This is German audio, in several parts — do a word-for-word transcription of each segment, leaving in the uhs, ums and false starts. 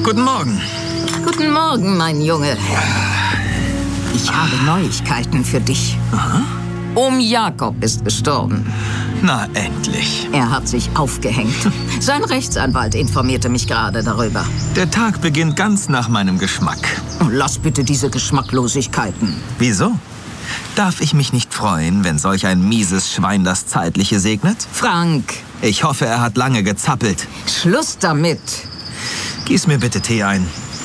Guten Morgen. Guten Morgen, mein Junge. Ich habe Neuigkeiten für dich. Aha. Ohm Jakob ist gestorben. Na, endlich. Er hat sich aufgehängt. Sein Rechtsanwalt informierte mich gerade darüber. Der Tag beginnt ganz nach meinem Geschmack. Lass bitte diese Geschmacklosigkeiten. Wieso? Darf ich mich nicht freuen, wenn solch ein mieses Schwein das Zeitliche segnet? Frank. Ich hoffe, er hat lange gezappelt. Schluss damit. Gieß mir bitte Tee ein.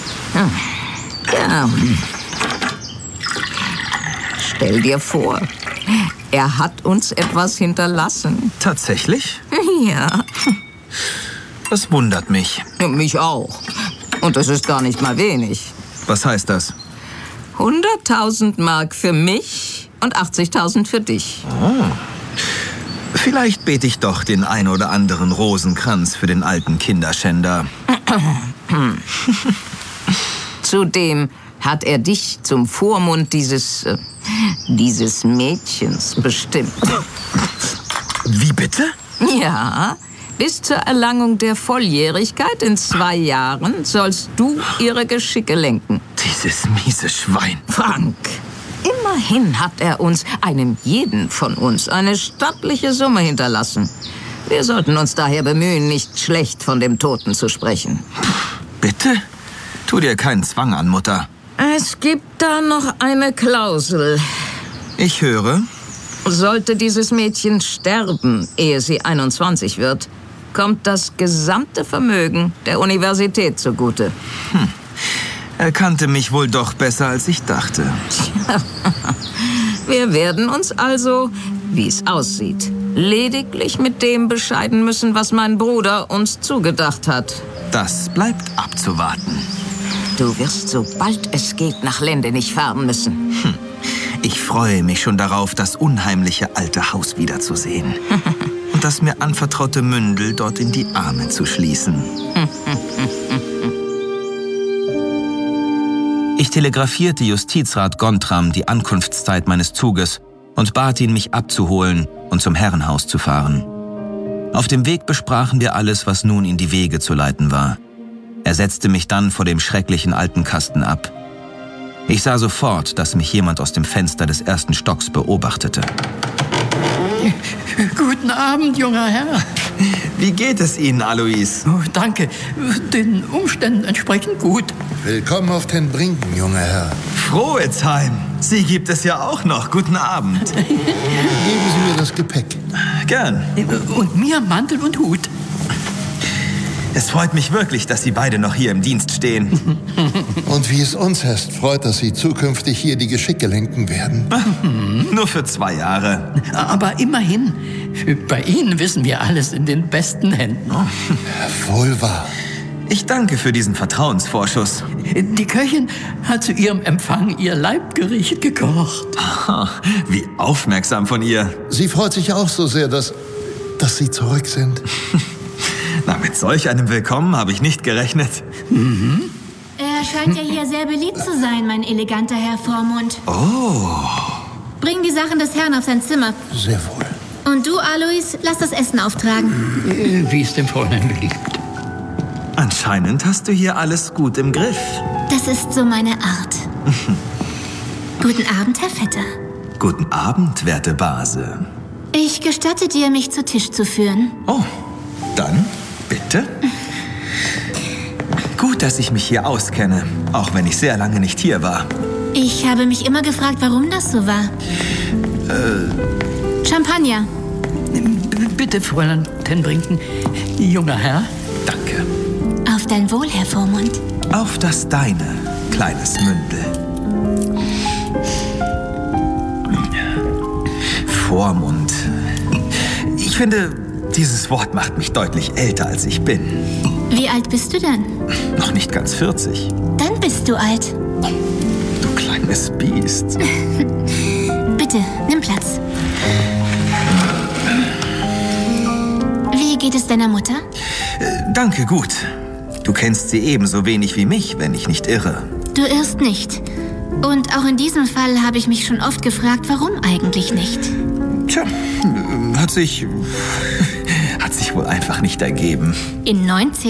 Ja. Stell dir vor, er hat uns etwas hinterlassen. Tatsächlich? Ja. Das wundert mich. Mich auch. Und das ist gar nicht mal wenig. Was heißt das? hunderttausend Mark für mich und achtzigtausend für dich. Oh. Vielleicht bete ich doch den ein oder anderen Rosenkranz für den alten Kinderschänder. Zudem hat er dich zum Vormund dieses, äh, dieses Mädchens bestimmt. Wie bitte? Ja, bis zur Erlangung der Volljährigkeit in zwei Jahren sollst du ihre Geschicke lenken. Dieses miese Schwein. Frank, immerhin hat er uns, einem jeden von uns, eine stattliche Summe hinterlassen. Wir sollten uns daher bemühen, nicht schlecht von dem Toten zu sprechen. Bitte? Tu dir keinen Zwang an, Mutter. Es gibt da noch eine Klausel. Ich höre. Sollte dieses Mädchen sterben, ehe sie einundzwanzig wird, kommt das gesamte Vermögen der Universität zugute. Hm. Er kannte mich wohl doch besser, als ich dachte. Wir werden uns also, wie es aussieht, lediglich mit dem bescheiden müssen, was mein Bruder uns zugedacht hat. Das bleibt abzuwarten. Du wirst, sobald es geht, nach Lendenich fahren müssen. Hm. Ich freue mich schon darauf, das unheimliche alte Haus wiederzusehen. Und das mir anvertraute Mündel dort in die Arme zu schließen. Ich telegrafierte Justizrat Gontram die Ankunftszeit meines Zuges und bat ihn, mich abzuholen und zum Herrenhaus zu fahren. Auf dem Weg besprachen wir alles, was nun in die Wege zu leiten war. Er setzte mich dann vor dem schrecklichen alten Kasten ab. Ich sah sofort, dass mich jemand aus dem Fenster des ersten Stocks beobachtete. Guten Abend, junger Herr. Wie geht es Ihnen, Alois? Oh, danke. Den Umständen entsprechend gut. Willkommen auf den Brinken, junger Herr. Frohetzheim. Sie gibt es ja auch noch. Guten Abend. Geben Sie mir das Gepäck. Gern. Und mir Mantel und Hut. Es freut mich wirklich, dass Sie beide noch hier im Dienst stehen. Und wie es uns heißt, freut, dass Sie zukünftig hier die Geschicke lenken werden. Nur für zwei Jahre. Aber immerhin, bei Ihnen wissen wir alles in den besten Händen. Oh. Wohl wahr. Ich danke für diesen Vertrauensvorschuss. Die Köchin hat zu Ihrem Empfang Ihr Leibgericht gekocht. Aha, wie aufmerksam von ihr. Sie freut sich auch so sehr, dass, dass Sie zurück sind. Na, mit solch einem Willkommen habe ich nicht gerechnet. Mhm. Er scheint ja hier sehr beliebt zu sein, mein eleganter Herr Vormund. Oh. Bring die Sachen des Herrn auf sein Zimmer. Sehr wohl. Und du, Alois, lass das Essen auftragen. Wie es dem Fräulein beliebt. Anscheinend hast du hier alles gut im Griff. Das ist so meine Art. Guten Abend, Herr Vetter. Guten Abend, werte Base. Ich gestatte dir, mich zu Tisch zu führen. Oh, dann bitte. Gut, dass ich mich hier auskenne, auch wenn ich sehr lange nicht hier war. Ich habe mich immer gefragt, warum das so war. Äh... Champagner. B- bitte, Fräulein ten Brinken. Junger Herr. Danke. Auf dein Wohl, Herr Vormund. Auf das Deine, kleines Mündel. Vormund. Ich finde, dieses Wort macht mich deutlich älter, als ich bin. Wie alt bist du denn? Noch nicht ganz vierzig. Dann bist du alt. Du kleines Biest. Bitte, nimm Platz. Wie geht es deiner Mutter? Äh, danke, gut. Du kennst sie ebenso wenig wie mich, wenn ich nicht irre. Du irrst nicht. Und auch in diesem Fall habe ich mich schon oft gefragt, warum eigentlich nicht? Tja, hat sich... hat sich wohl einfach nicht ergeben. In neunzehn